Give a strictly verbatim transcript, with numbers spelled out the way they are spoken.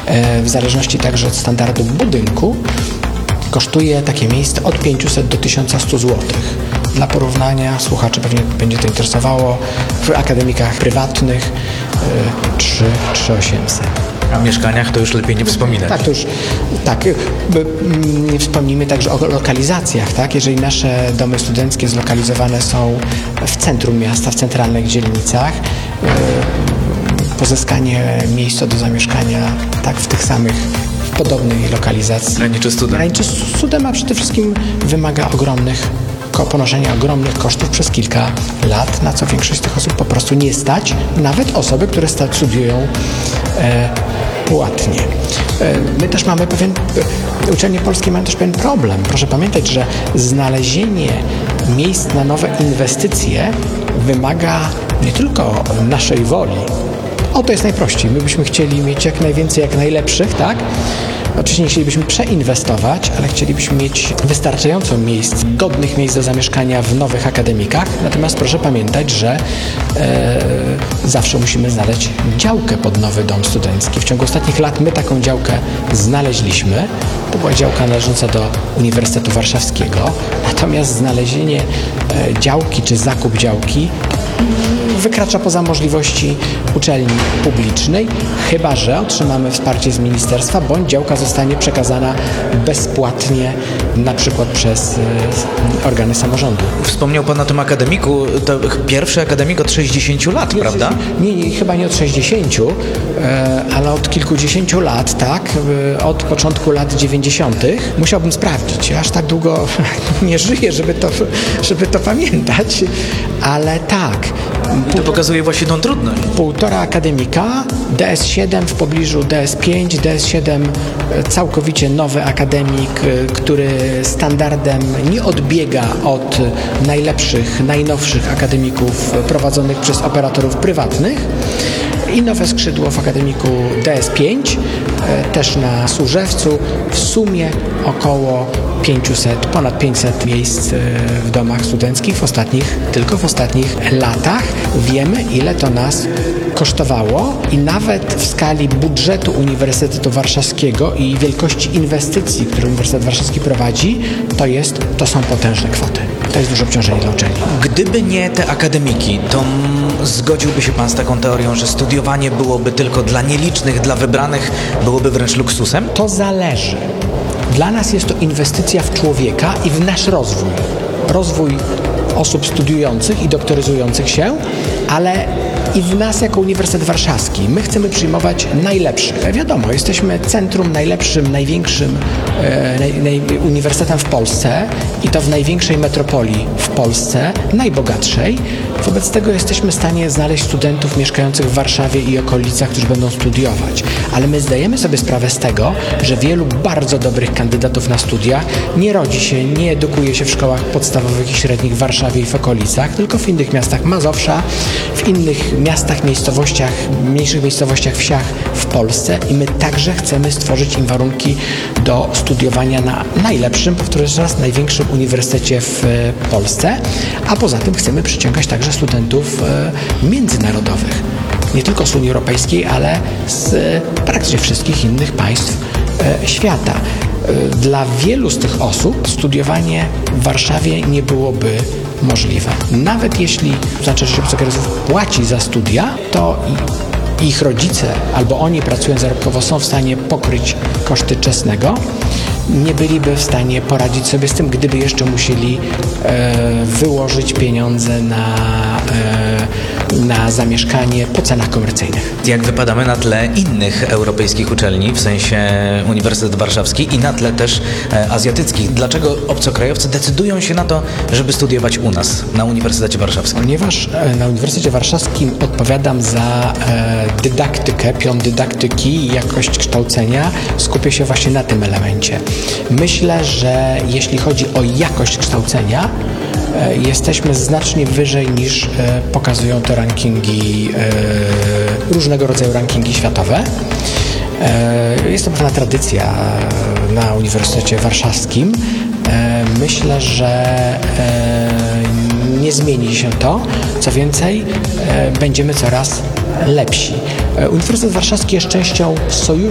w zależności także od standardu budynku, kosztuje takie miejsce od pięćset do tysiąca stu złotych. Dla porównania, słuchaczy pewnie będzie to interesowało, w akademikach prywatnych trzy tysiące osiemset. A w mieszkaniach to już lepiej nie wspominać. Tak, to już tak. Nie wspomnimy także o lokalizacjach, tak? Jeżeli nasze domy studenckie zlokalizowane są w centrum miasta, w centralnych dzielnicach, pozyskanie miejsca do zamieszkania tak w tych samych, w podobnej lokalizacji graniczy z cudem. graniczy z cudem, a przede wszystkim wymaga ogromnych ponoszenia ogromnych kosztów przez kilka lat, na co większość z tych osób po prostu nie stać, nawet osoby, które studiują e, płatnie. E, my też mamy pewien, e, uczelnie polskie mają też pewien problem. Proszę pamiętać, że znalezienie miejsc na nowe inwestycje wymaga nie tylko naszej woli. O, to jest najprościej. My byśmy chcieli mieć jak najwięcej, jak najlepszych, tak? Oczywiście nie chcielibyśmy przeinwestować, ale chcielibyśmy mieć wystarczająco miejsc, godnych miejsc do zamieszkania w nowych akademikach. Natomiast proszę pamiętać, że e, zawsze musimy znaleźć działkę pod nowy dom studencki. W ciągu ostatnich lat my taką działkę znaleźliśmy. To była działka należąca do Uniwersytetu Warszawskiego. Natomiast znalezienie e, działki czy zakup działki wykracza poza możliwości uczelni publicznej, chyba że otrzymamy wsparcie z ministerstwa, bądź działka zostanie przekazana bezpłatnie, na przykład przez y, organy samorządu. Wspomniał Pan o tym akademiku, to pierwszy akademik od sześćdziesięciu lat, nie, prawda? Nie, nie, chyba nie od sześćdziesięciu, e, ale od kilkudziesięciu lat, tak, e, od początku lat dziewięćdziesiątych. Musiałbym sprawdzić, ja aż tak długo nie żyję, żeby to, żeby to pamiętać, ale tak. I to pokazuje właśnie tą trudność. Półtora akademika, D S siedem w pobliżu D S pięć, D S siedem całkowicie nowy akademik, który standardem nie odbiega od najlepszych, najnowszych akademików prowadzonych przez operatorów prywatnych. I nowe skrzydło w akademiku D S pięć, też na Służewcu, w sumie około pięćset, ponad pięćset miejsc w domach studenckich w ostatnich, tylko w ostatnich latach. Wiemy, ile to nas kosztowało i nawet w skali budżetu Uniwersytetu Warszawskiego i wielkości inwestycji, które Uniwersytet Warszawski prowadzi, to jest, to są potężne kwoty. To jest duże obciążenie dla uczelni. Gdyby nie te akademiki, to zgodziłby się Pan z taką teorią, że studiowanie byłoby tylko dla nielicznych, dla wybranych, byłoby wręcz luksusem? To zależy. Dla nas jest to inwestycja w człowieka i w nasz rozwój. Rozwój osób studiujących i doktoryzujących się, ale i w nas jako Uniwersytet Warszawski. My chcemy przyjmować najlepszych. Wiadomo, jesteśmy centrum, najlepszym, największym e, naj, naj, uniwersytetem w Polsce i to w największej metropolii w Polsce, najbogatszej. Wobec tego jesteśmy w stanie znaleźć studentów mieszkających w Warszawie i okolicach, którzy będą studiować. Ale my zdajemy sobie sprawę z tego, że wielu bardzo dobrych kandydatów na studia nie rodzi się, nie edukuje się w szkołach podstawowych i średnich w Warszawie i w okolicach, tylko w innych miastach Mazowsza, w innych miastach, miejscowościach, mniejszych miejscowościach, wsiach w Polsce i my także chcemy stworzyć im warunki do studiowania na najlepszym, powtórzę jeszcze raz, największym uniwersytecie w Polsce, a poza tym chcemy przyciągać także studentów międzynarodowych. Nie tylko z Unii Europejskiej, ale z praktycznie wszystkich innych państw świata. Dla wielu z tych osób studiowanie w Warszawie nie byłoby możliwe. Nawet jeśli znaczy, że Zakresów płaci za studia, to ich rodzice albo oni pracując zarobkowo są w stanie pokryć koszty czesnego, nie byliby w stanie poradzić sobie z tym, gdyby jeszcze musieli e, wyłożyć pieniądze na, e, na zamieszkanie po cenach komercyjnych. Jak wypadamy na tle innych europejskich uczelni, w sensie Uniwersytet Warszawski i na tle też e, azjatyckich? Dlaczego obcokrajowcy decydują się na to, żeby studiować u nas, na Uniwersytecie Warszawskim? Ponieważ e, na Uniwersytecie Warszawskim odpowiadam za e, dydaktykę, pion dydaktyki i jakość kształcenia, skupię się właśnie na tym elemencie. Myślę, że jeśli chodzi o jakość kształcenia, e, jesteśmy znacznie wyżej niż e, pokazują to rankingi, e, różnego rodzaju rankingi światowe. E, jest to pewna tradycja na Uniwersytecie Warszawskim. E, myślę, że e, nie zmieni się to. Co więcej, e, będziemy coraz lepsi. E, Uniwersytet Warszawski jest częścią sojuszu